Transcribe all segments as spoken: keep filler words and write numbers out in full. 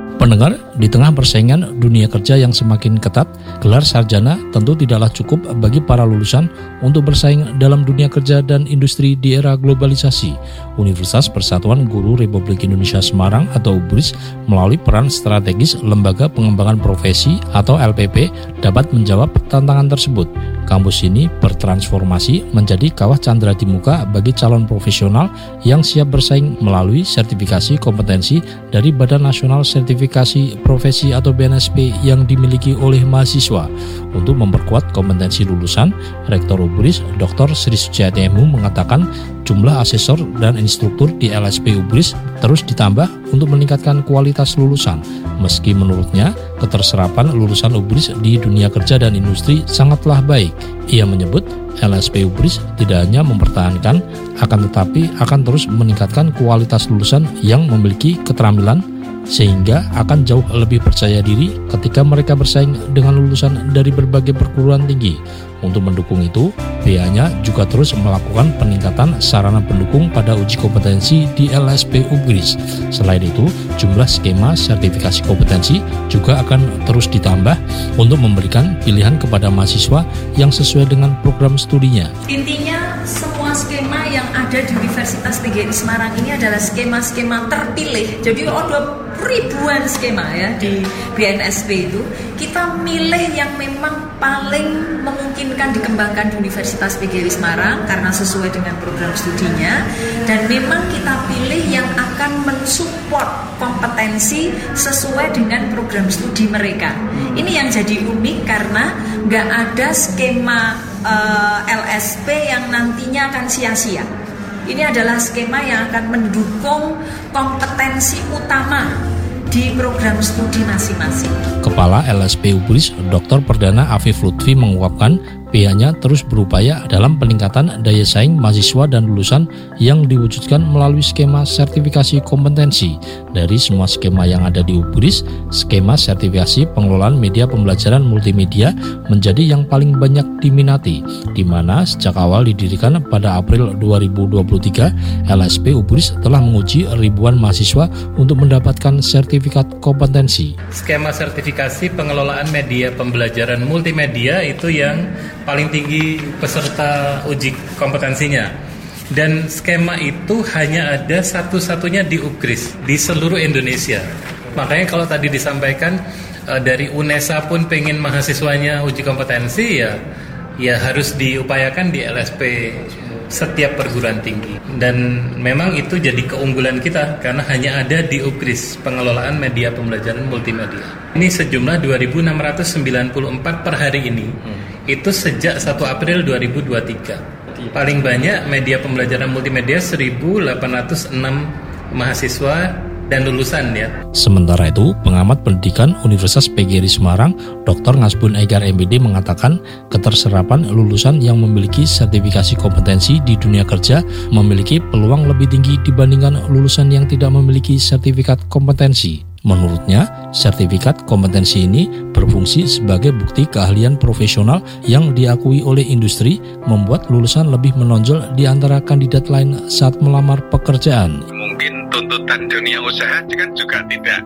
Pendengar, di tengah persaingan dunia kerja yang semakin ketat, gelar sarjana tentu tidaklah cukup bagi para lulusan untuk bersaing dalam dunia kerja dan industri di era globalisasi. Universitas Persatuan Guru Republik Indonesia Semarang atau U B R I S melalui peran strategis Lembaga Pengembangan Profesi atau L P P dapat menjawab tantangan tersebut. Kampus ini bertransformasi menjadi kawah candra di muka bagi calon profesional yang siap bersaing melalui sertifikasi kompetensi dari Badan Nasional Sertifikasi Profesi atau B N S P yang dimiliki oleh mahasiswa. Untuk memperkuat kompetensi lulusan, Rektor U B R I S Doktor Sri Suciati M Hu mengatakan jumlah asesor dan instruktur di L S P U B R I S terus ditambah untuk meningkatkan kualitas lulusan. Meski menurutnya keterserapan lulusan U B R I S di dunia kerja dan industri sangatlah baik. Ia menyebut L S P U B R I S tidak hanya mempertahankan, akan tetapi akan terus meningkatkan kualitas lulusan yang memiliki keterampilan sehingga akan jauh lebih percaya diri ketika mereka bersaing dengan lulusan dari berbagai perguruan tinggi. Untuk mendukung itu, B A-nya juga terus melakukan peningkatan sarana pendukung pada uji kompetensi di L S P U B R I S. Selain itu, jumlah skema sertifikasi kompetensi juga akan terus ditambah untuk memberikan pilihan kepada mahasiswa yang sesuai dengan program studinya. Intinya, semua skema yang ada di Universitas P G R I Semarang ini adalah skema-skema terpilih. Jadi ada ribuan skema ya di B N S P itu. Kita milih yang memang paling memungkinkan dikembangkan di Universitas P G R I Semarang karena sesuai dengan program studinya, dan memang kita pilih yang akan mensupport kompetensi sesuai dengan program studi mereka. Ini yang jadi unik karena nggak ada skema uh, L S P yang nantinya akan sia-sia. Ini adalah skema yang akan mendukung kompetensi utama di program studi masing-masing. Kepala L S P U B R I S Doktor Perdana Afif Lutfi mengungkapkan P H-nya terus berupaya dalam peningkatan daya saing mahasiswa dan lulusan yang diwujudkan melalui skema sertifikasi kompetensi. Dari semua skema yang ada di U B R I S, skema sertifikasi pengelolaan media pembelajaran multimedia menjadi yang paling banyak diminati, di mana sejak awal didirikan pada April dua ribu dua puluh tiga, L S P U B R I S telah menguji ribuan mahasiswa untuk mendapatkan sertifikat kompetensi. Skema sertifikasi pengelolaan media pembelajaran multimedia itu yang paling tinggi peserta uji kompetensinya, dan skema itu hanya ada satu-satunya di U B R I S di seluruh Indonesia. Makanya kalau tadi disampaikan dari UNESA pun pengen mahasiswanya uji kompetensi, ya ya harus diupayakan di L S P setiap perguruan tinggi. Dan memang itu jadi keunggulan kita karena hanya ada di U B R I S pengelolaan media pembelajaran multimedia. Ini sejumlah dua ribu enam ratus sembilan puluh empat per hari ini. Hmm. Itu sejak satu April dua ribu dua puluh tiga. Paling banyak media pembelajaran multimedia seribu delapan ratus enam mahasiswa dan lulusan ya. Sementara itu, pengamat pendidikan Universitas P G R I Semarang, Doktor Ngasbun Egar M B D mengatakan keterserapan lulusan yang memiliki sertifikasi kompetensi di dunia kerja memiliki peluang lebih tinggi dibandingkan lulusan yang tidak memiliki sertifikat kompetensi. Menurutnya, sertifikat kompetensi ini berfungsi sebagai bukti keahlian profesional yang diakui oleh industri, membuat lulusan lebih menonjol di antara kandidat lain saat melamar pekerjaan. Mungkin tuntutan dunia usaha kan juga tidak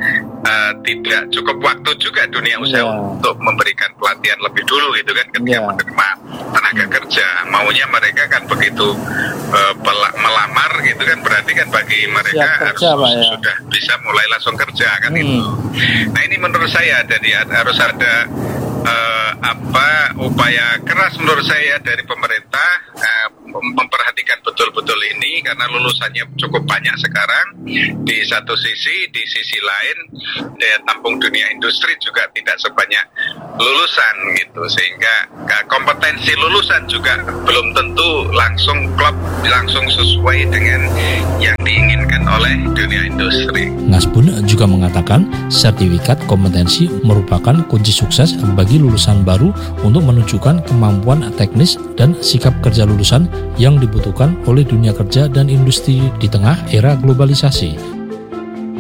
uh, tidak cukup waktu juga dunia usaha yeah. untuk memberikan pelatihan lebih dulu gitu kan ketika yeah. menerima tenaga kerja. Maunya mereka kan begitu uh, melamar gitu kan, berarti kan bagi mereka harus kerja, Pak, ya. sudah bisa mulai langsung kerja kan hmm. itu. Nah ini menurut saya jadi harus ada uh, apa upaya keras menurut saya dari pemerintah uh, memperhatikan betul-betul ini karena lulusannya cukup banyak sekarang. Di satu sisi, di sisi lain daya tampung dunia industri juga tidak sebanyak lulusan gitu, sehingga kompetensi lulusan juga belum tentu langsung klop, langsung sesuai dengan yang diinginkan oleh dunia industri. Ngasbun juga mengatakan sertifikat kompetensi merupakan kunci sukses bagi lulusan baru untuk menunjukkan kemampuan teknis dan sikap kerja lulusan yang dibutuhkan oleh dunia kerja dan industri di tengah era globalisasi.